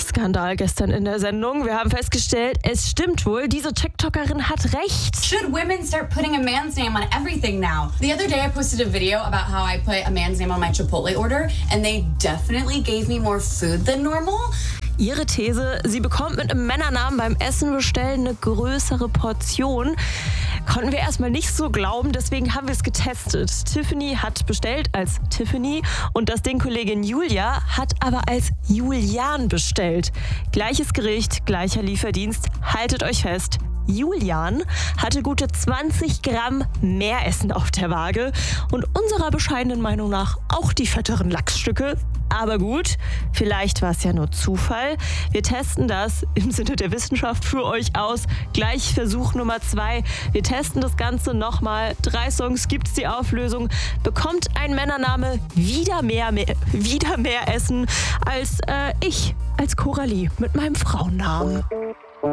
Skandal gestern in der Sendung. Wir haben festgestellt, es stimmt wohl, diese TikTokerin hat recht. Should women start putting a man's name on everything now? The other day I posted a video about how I put a man's name on my Chipotle order and they definitely gave me more food than normal. Ihre These, sie bekommt mit einem Männernamen beim Essen bestellen eine größere Portion. Konnten wir erstmal nicht so glauben, deswegen haben wir es getestet. Tiffany hat bestellt als Tiffany und das Ding-Kollegin Julia hat aber als Julian bestellt. Gleiches Gericht, gleicher Lieferdienst, haltet euch fest. Julian hatte gute 20 Gramm mehr Essen auf der Waage und unserer bescheidenen Meinung nach auch die fetteren Lachsstücke. Aber gut, vielleicht war es ja nur Zufall. Wir testen das im Sinne der Wissenschaft für euch aus. Gleich Versuch Nummer 2. Wir testen das Ganze nochmal. 3 Songs gibt's die Auflösung. Bekommt ein Männername wieder mehr Essen als ich, als Coralie mit meinem Frauennamen.